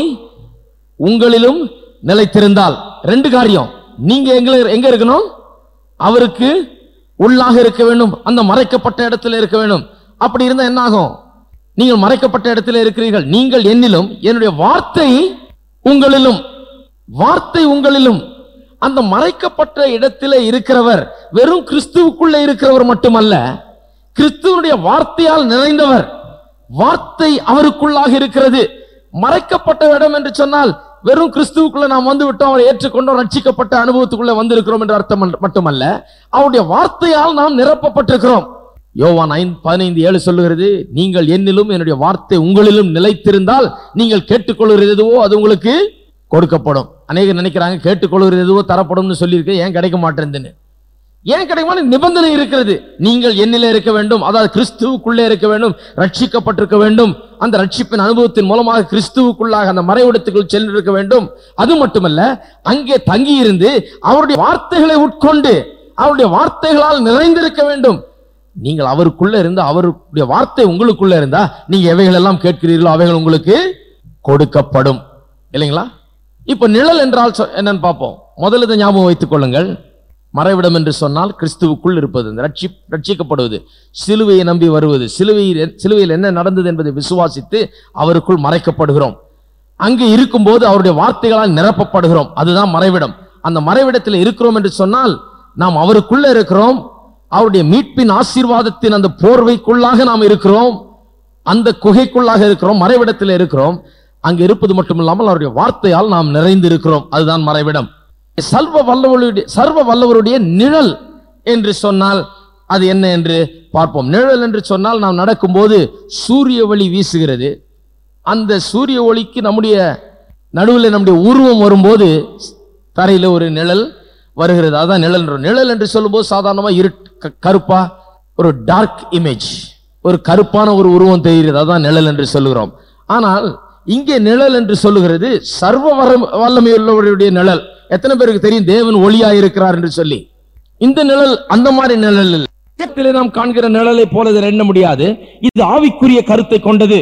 உங்களிலும் நிலைத்திருந்தால். ரெண்டு காரியம். நீங்க எங்க எங்க இருக்கணும்? அவருக்கு உள்ளாக இருக்க வேண்டும். அந்த மறைக்கப்பட்ட இடத்துல இருக்க வேண்டும். அப்படி இருந்தா என்ன ஆகும்? நீங்கள் மறைக்கப்பட்ட இடத்துல இருக்கிறீர்கள். நீங்கள் என்னிலும், என்னுடைய வார்த்தை உங்களிலும். வார்த்தை உங்களிலும். அந்த மறைக்கப்பட்ட இடத்திலே இருக்கிறவர் வெறும் கிறிஸ்துவுக்குள்ளே இருக்கிறவர் மட்டுமல்ல, கிறிஸ்துவனுடைய வார்த்தையால் நிறைந்தவர். வார்த்தை அவருக்குள்ளாக இருக்கிறது. மறைக்கப்பட்ட இடம் என்று சொன்னால் வெறும் கிறிஸ்துவுக்குள்ள நாம் வந்து விட்டோம், அவரை ஏற்றுக்கொண்டோம், ரட்சிக்கப்பட்ட அனுபவத்துக்குள்ள வந்திருக்கிறோம் என்ற அர்த்தம் மட்டுமல்ல, அவருடைய வார்த்தையால் நாம் நிரப்பப்பட்டிருக்கிறோம். யோவான் ஐந்து பதினைந்து ஏழு சொல்லுகிறது, நீங்கள் என்னிலும் என்னுடைய வார்த்தை உங்களிலும் நிலைத்திருந்தால் நீங்கள் கேட்டுக்கொள்கிறது எதுவோ அது உங்களுக்கு கொடுக்கப்படும். அநேகர் நினைக்கிறாங்க கேட்டுக்கொள்கிறது எதுவோ தரப்படும் சொல்லியிருக்கு, ஏன் கிடைக்க மாட்டேன்னு. ஏன் கிடைக்குமான நிபந்தனை இருக்கிறது. நீங்கள் என்னிலே இருக்க வேண்டும், அதாவது கிறிஸ்துவுக்குள்ளே இருக்க வேண்டும், ரட்சிக்கப்பட்டிருக்க வேண்டும். அந்த ரட்சிப்பின் அனுபவத்தின் மூலமாக கிறிஸ்துவுக்குள்ளாக அந்த மறைவிடத்துக்குள் சென்றிருக்க வேண்டும். அது மட்டுமல்ல, அங்கே தங்கி இருந்து அவருடைய வார்த்தைகளை உட்கொண்டு அவருடைய வார்த்தைகளால் நிறைந்திருக்க வேண்டும். நீங்கள் அவருக்குள்ள இருந்து அவருடைய வார்த்தை உங்களுக்குள்ள இருந்தா நீங்க எவைகள் எல்லாம் கேட்கிறீர்களோ அவைகள் உங்களுக்கு கொடுக்கப்படும் இல்லைங்களா? இப்ப நிழல் என்றால் என்னன்னு பார்ப்போம். முதல்ல இதை ஞாபகம் வைத்துக் கொள்ளுங்கள். மறைவிடம் என்று சொன்னால் கிறிஸ்துவுக்குள் இருப்பது, ரட்சி ரட்சிக்கப்படுவது, சிலுவையை நம்பி வருவது, சிலுவையில் சிலுவையில் என்ன நடந்தது என்பதை விசுவாசித்து அவருக்குள் மறைக்கப்படுகிறோம். அங்கே இருக்கும்போது அவருடைய வார்த்தைகளால் நிரப்பப்படுகிறோம். அதுதான் மறைவிடம். அந்த மறைவிடத்தில் இருக்கிறோம் என்று சொன்னால் நாம் அவருக்குள்ள இருக்கிறோம். அவருடைய மீட்பின் ஆசீர்வாதத்தின் அந்த போர்வைக்குள்ளாக நாம் இருக்கிறோம். அந்த குகைக்குள்ளாக இருக்கிறோம், மறைவிடத்தில் இருக்கிறோம். அங்கே இருப்பது மட்டுமில்லாமல் அவருடைய வார்த்தையால் நாம் நிறைந்து இருக்கிறோம். அதுதான் மறைவிடம். சர்வ வல்லவருடைய சர்வ வல்லவருடைய நிழல் என்று சொன்னால் அது என்ன என்று பார்ப்போம். நிழல் என்று சொன்னால் நாம் நடக்கும்போது சூரிய ஒளி வீசுகிறது. அந்த சூரிய ஒளிக்கு நம்முடைய நடுவில் நம்முடைய உருவம் வரும்போது தரையில் ஒரு நிழல் வருகிறது. அதான் நிழல். நிழல் என்று சொல்லும்போது சாதாரணமாக இரு கருப்பா ஒரு டார்க் இமேஜ், ஒரு கருப்பான ஒரு உருவம் தெரிகிறது. அதான் நிழல் என்று சொல்லுகிறோம். ஆனால் இங்கே நிழல் என்று சொல்லுகிறது சர்வ வல்லமையுள்ளவருடைய நிழல். எத்தனை பேருக்கு தெரியும் தேவன் ஒளியா இருக்கிறார் என்று சொல்லி? இந்த நிழல் அந்த மாதிரி நிழல் நாம் காண்கிற நிழலை போல இதை எண்ண முடியாது. இது ஆவிக்குரிய கருத்தை கொண்டது.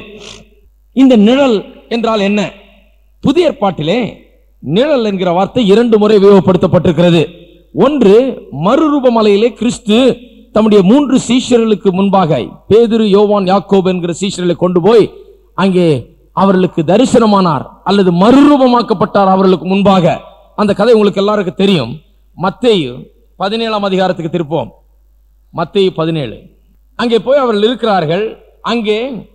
இந்த நிழல் என்றால் என்ன? புதிய ஏற்பாட்டிலே நிழல் என்கிற வார்த்தை இரண்டு முறை உபயோகப்படுத்தப்பட்டிருக்கிறது. ஒன்று, மறுரூபமலையிலே கிறிஸ்து தம்முடைய மூன்று சீஷர்களுக்கு முன்பாக பேதுரு, யோவான், யாக்கோபு என்கிற சீஷர்களை கொண்டு போய் அங்கே அவர்களுக்கு தரிசனமானார் அல்லது மறுரூபமாக்கப்பட்டார் அவர்களுக்கு முன்பாக. அந்த கதை உங்களுக்கு எல்லாருக்கும் தெரியும். மத்தேயு பதினேழாம் அதிகாரத்துக்கு திருப்போம். மத்தேயு பதினேழு. அங்கே போய் அவர்கள் இருக்கிறார்கள். அங்கே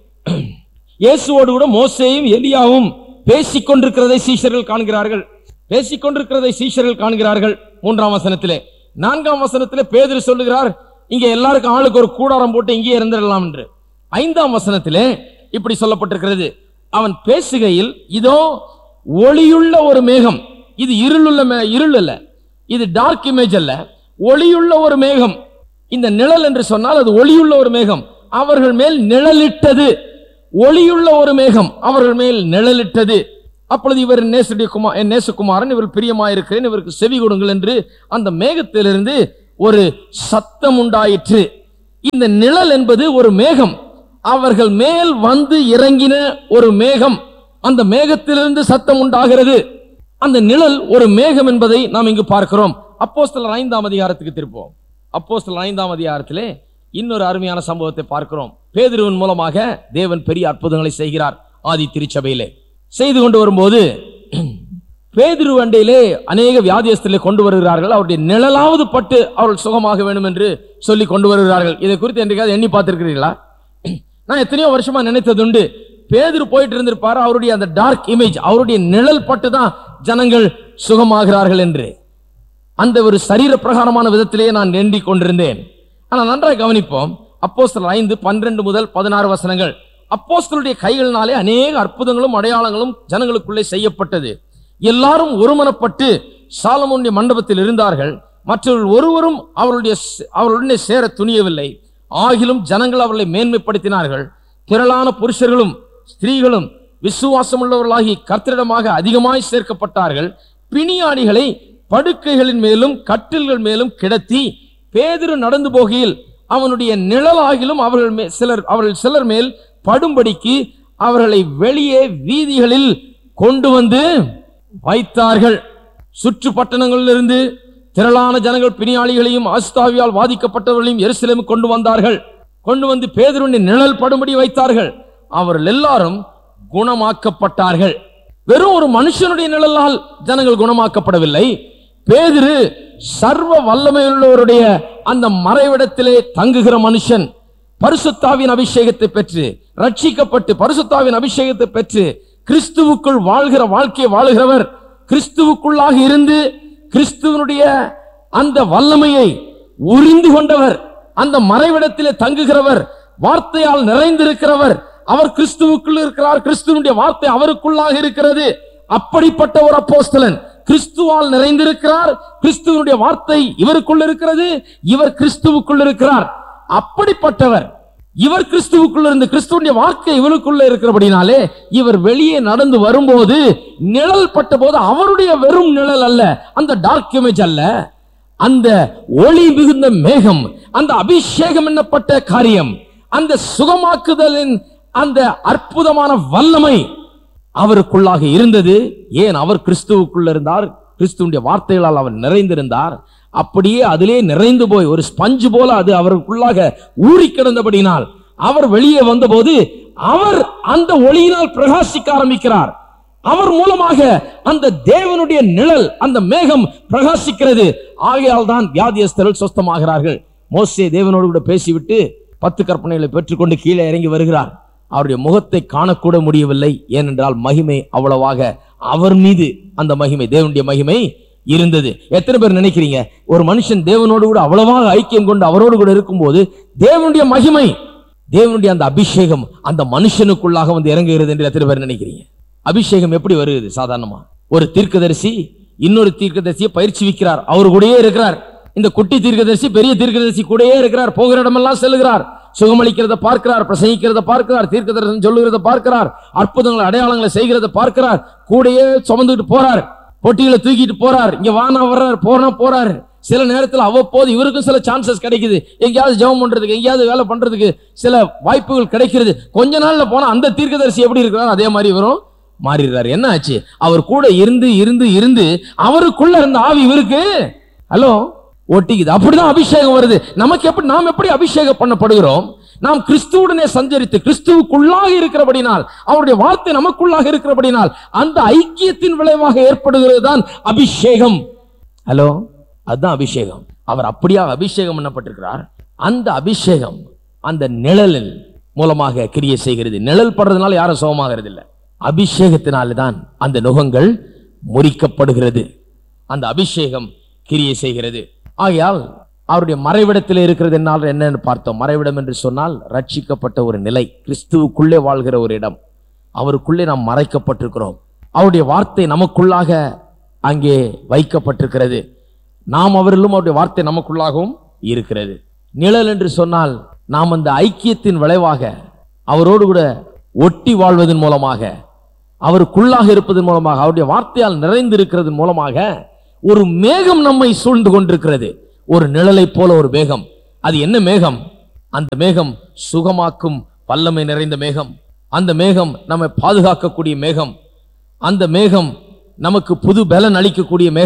இயேசுவோடு கூட மோசேயும் எலியாவும் பேசிக் கொண்டிருக்கிறதை சீஷர்கள் காண்கிறார்கள். பேசிக் கொண்டிருக்கிறதை சீஷர்கள் காண்கிறார்கள். மூன்றாம் வசனத்திலே. நான்காம் வசனத்திலே பேதுரு சொல்லுகிறார், இங்க எல்லாருக்கும் ஆளுக்கு ஒரு கூடாரம் போட்டு இங்கே இருந்திடலாம் என்று. ஐந்தாம் வசனத்திலே இப்படி சொல்லப்பட்டிருக்கிறது, அவன் பேசுகையில் இதோ ஒளியுள்ள ஒரு மேகம். இது இருளுள்ள இருள் அல்ல, இது டார்க் இமேஜ் அல்ல, ஒளியுள்ள ஒரு மேகம். இந்த நிழல் என்று சொன்னால் அது ஒளியுள்ள ஒரு மேகம். அவர்கள் மேல் நிழலிட்டது. ஒளியுள்ள ஒரு மேகம் அவர்கள் மேல் நிழலிட்டது. அப்பொழுது இவர் நேசுடைய குமார் என் நேசகுமாரன், இவர் பிரியமாயிருக்கிறேன், இவருக்கு செவி கொடுங்கள் என்று அந்த மேகத்திலிருந்து ஒரு சத்தம் உண்டாயிற்று. இந்த நிழல் என்பது ஒரு மேகம், அவர்கள் மேல் வந்து இறங்கின ஒரு மேகம். அந்த மேகத்திலிருந்து சத்தம் உண்டாகிறது. அந்த நிழல் ஒரு மேகம் என்பதை நாம் இங்கு பார்க்கிறோம். அப்போஸ்தலர் ஐந்தாம் அதிகாரத்துக்கு திருப்போம். அப்போஸ்தலர் ஐந்தாம் அதிகாரத்திலே இன்னொரு அருமையான சம்பவத்தை பார்க்கிறோம். பேதுருவின் மூலமாக தேவன் பெரிய அற்புதங்களை செய்கிறார். ஆதி திருச்சபையிலே செய்து கொண்டு வரும்போது பேதுரு அண்டையிலே அநேக வியாதியஸ்தர்களை கொண்டு வருகிறார்கள். அவருடைய நிழலாவது பட்டு அவர்கள் சுகமாக வேண்டும் என்று சொல்லி கொண்டு வருகிறார்கள். இதை குறித்து என்றைக்காவது எண்ணி பார்த்திருக்கிறீர்களா? நான் எத்தனையோ வருஷமா நினைத்ததுண்டு, பேதுரு போயிட்டு இருந்திருப்பாரு, அவருடைய அந்த டார்க் இமேஜ், அவருடைய நிழல் பட்டு தான் ஜனங்கள் சுகமாகிறார்கள் என்று. அந்த ஒரு சரீர பிரகாரமான விதத்திலேயே நான் எண்ணிக் கொண்டிருந்தேன். ஆனால் நன்றாக கவனிப்போம். அப்போஸ்தலர் ஐந்து பன்னிரண்டு முதல் பதினாறு வசனங்கள். அப்போஸ்தலருடைய கைகளினாலே அநேக அற்புதங்களும் அடையாளங்களும் ஜனங்களுக்குள்ளே செய்யப்பட்டது. எல்லாரும் ஒருமனப்பட்டு சாலமோனுடைய மண்டபத்தில் இருந்தார்கள். மற்றவர்கள் ஒருவரும் அவருடைய அவர்களுடனே சேர துணியவில்லை. ஆகிலும் ஜனங்கள் அவர்களை மேன்மைப்படுத்தினார்கள். திரளான புருஷர்களும் ஸ்திரீகளும் விசுவாசம் உள்ளவர்களாகி கர்த்தரிடமாக அதிகமாய் சேர்க்கப்பட்டார்கள். பிணியாளிகளை படுக்கைகளின் மேலும் கட்டில்கள் மேலும் கிடத்தி பேதுரு நடந்து போகையில் அவனுடைய நிழலாகிலும் அவர்கள் சிலர் அவர்கள் சிலர் மேல் படும்படிக்கு அவர்களை வெளியே வீதிகளில் கொண்டு வந்து வைத்தார்கள். சுற்று பட்டணங்களிலிருந்து திரளான ஜனங்கள் பிணியாளிகளையும் ஆஸ்தாவியால் பாதிக்கப்பட்டவர்களையும் எருசலேமுக்கு கொண்டு வந்தார்கள். கொண்டு வந்து பேதுருவின் நிழல் படும்படி வைத்தார்கள். அவர்கள் எல்லாரும் குணமாக்கப்பட்டார்கள். வெறும் ஒரு மனுஷனுடைய நிழலால் ஜனங்கள் குணமாக்கப்படவில்லை. பேதுரு சர்வ வல்லமையுள்ளவருடைய அந்த மறைவிடத்திலே தங்குகிற மனுஷன், பரிசுத்தாவின் அபிஷேகத்தை பெற்று ரட்சிக்கப்பட்டு பரிசுத்தாவின் அபிஷேகத்தை பெற்று கிறிஸ்துவுக்குள் வாழ்கிற வாழ்க்கையை வாழுகிறவர், கிறிஸ்துவுக்குள்ளாக இருந்து கிறிஸ்துவனுடைய அந்த வல்லமையை உறிந்து கொண்டவர், அந்த மறைவிடத்திலே தங்குகிறவர், வார்த்தையால் நிறைந்திருக்கிறவர். அவர் கிறிஸ்துவுக்குள் இருக்கிறார், கிறிஸ்துவனுடைய வார்த்தை அவருக்குள்ளாக இருக்கிறது. அப்படிப்பட்ட ஒரு அப்போஸ்தலன் கிறிஸ்துவால் நிறைந்திருக்கிறார். கிறிஸ்துவனுடைய வார்த்தை இவருக்குள் இருக்கிறது, இவர் கிறிஸ்துவுக்குள் இருக்கிறார். அப்படிப்பட்டவர் இவர் கிறிஸ்துவுக்குள்ள இருந்து கிறிஸ்துவனுடைய வார்த்தை இவருக்குள்ள இருக்கிறபடினாலே இவர் வெளியே நடந்து வரும்போது நிழல் பட்ட போது அவருடைய வெறும் நிழல் அல்ல, அந்த டார்க் இமேஜ் அல்ல, அந்த ஒளி மிகுந்த மேகம், அந்த அபிஷேகம் என்னப்பட்ட காரியம், அந்த சுகமாக்குதலின் அந்த அற்புதமான வல்லமை அவருக்குள்ளாக இருந்தது. ஏன்? அவர் கிறிஸ்துவுக்குள்ள இருந்தார், கிறிஸ்துவனுடைய வார்த்தைகளால் அவர் நிறைந்திருந்தார். அப்படியே அதிலே நிறைந்து போய் ஒரு ஸ்பஞ்சு போல அது அவருக்குள்ளாக ஊறி கிடந்தபடினால் அவர் வெளியே வந்தபோது அவர் அந்த ஒளியினால் பிரகாசிக்க ஆரம்பிக்கிறார். அவர் மூலமாக அந்த தேவனுடைய நிழல், அந்த மேகம் பிரகாசிக்கிறது. ஆகையால் தான் வியாதியஸ்தர்கள் சொஸ்தமாகிறார்கள். மோசே தேவனோடு கூட பேசிவிட்டு பத்து கற்பனைகளை பெற்றுக்கொண்டு கீழே இறங்கி வருகிறார். அவருடைய முகத்தை காணக்கூட முடியவில்லை. ஏனென்றால் மகிமை அவ்வளவாக அவர் மீது, அந்த மகிமை, தேவனுடைய மகிமை இருந்தது. எத்தனை பேர் நினைக்கிறீங்க ஒரு மனுஷன் தேவனோடு கூட அவ்வளவாக ஐக்கியம் கொண்டு அவரோடு கூட இருக்கும்போது தேவனுடைய மகிமை, தேவனுடைய அந்த அபிஷேகம் அந்த மனுஷனுக்குள்ளாக வந்து இறங்குகிறது என்று எத்தனை பேர் நினைக்கிறீங்க? அபிஷேகம் எப்படி வருகிறது? சாதாரணமா ஒரு தீர்க்கதரிசி இன்னொரு தீர்க்கதரிசியை பயிற்சி வைக்கிறார், அவரு கூடயே இருக்கிறார். இந்த குட்டி தீர்க்கதரிசி பெரிய தீர்க்கதரிசி கூடயே இருக்கிறார், போகிற இடமெல்லாம் செல்லுகிறார், சுகமளிக்கிறத பார்க்கிறார், பிரசங்கிக்கிறத பார்க்கிறார், தீர்க்கதரிசனம் சொல்லுகிறத பார்க்கிறார், அற்புதங்களை அடையாளங்களை செய்கிறத பார்க்கிறார், கூடயே சுமந்துட்டு போறார், பொட்டிகளை தூக்கிட்டு போறார், இங்க வானா வர்றார், போனா போறாரு. சில நேரத்தில் அவ்வப்போது இவருக்கும் சில சான்சஸ் கிடைக்குது, எங்கேயாவது ஜெபம் பண்றதுக்கு, எங்கேயாவது வேலை பண்றதுக்கு சில வாய்ப்புகள் கிடைக்கிறது. கொஞ்ச நாள்ல போனா அந்த தீர்க்கதரிசி எப்படி இருக்கிறார் அதே மாதிரி இவரும் மாறிடுறாரு. என்ன ஆச்சு? அவர் கூட இருந்து இருந்து இருந்து அவருக்குள்ள இருந்த ஆவி இவருக்கு ஹலோ ஒட்டிக்குது. அப்படிதான் அபிஷேகம் வருது. நமக்கு எப்படி, நாம் எப்படி அபிஷேகம் பண்ணப்படுகிறோம்? நாம் கிறிஸ்துவுடனே சஞ்சரித்து கிறிஸ்துவுக்குள்ளாக இருக்கிறபடினால், அவருடைய வார்த்தை நமக்குள்ளாக இருக்கிறபடினால் அந்த ஐக்கியத்தின் விளைவாக ஏற்படுகிறது தான் அபிஷேகம். ஹலோ, அதுதான் அபிஷேகம். அவர் அப்படியா அபிஷேகம் பண்ணப்பட்டிருக்கிறார். அந்த அபிஷேகம் அந்த நிழலில் மூலமாக கிரியை செய்கிறது. நிழல் படுறதுனால யாரும் சுகமாகிறது இல்லை, அபிஷேகத்தினால்தான் அந்த நுகங்கள் முறிக்கப்படுகிறது, அந்த அபிஷேகம் கிரியை செய்கிறது. ஆகையால் அவருடைய மறைவிடத்தில் இருக்கிறது என்னால் என்னன்னு பார்த்தோம். மறைவிடம் என்று சொன்னால் ரட்சிக்கப்பட்ட ஒரு நிலை, கிறிஸ்துவுக்குள்ளே வாழ்கிற ஒரு இடம், அவருக்குள்ளே நாம் மறைக்கப்பட்டிருக்கிறோம். அவருடைய வார்த்தை நமக்குள்ளாக அங்கே வைக்கப்பட்டிருக்கிறது. நாம் அவரிலும் அவருடைய வார்த்தை நமக்குள்ளாகவும் இருக்கிறது. நிழல் என்று சொன்னால் நாம் அந்த ஐக்கியத்தின் விளைவாக அவரோடு கூட ஒட்டி வாழ்வதன் மூலமாக, அவருக்குள்ளாக இருப்பதன் மூலமாக, அவருடைய வார்த்தையால் நிறைந்து இருக்கிறது மூலமாக ஒரு மேகம் நம்மை சூழ்ந்து கொண்டிருக்கிறது. ஒரு நிழலை போல ஒரு மேகம். அது என்ன மேகம்? அந்த மேகம் சுகமாக்கும் வல்லமை நிறைந்த மேகம். அந்த மேகம் நம்மை பாதுகாக்கக்கூடிய மேகம். அந்த மேகம் நமக்கு புது பலன் அளிக்கக்கூடிய மேகம்.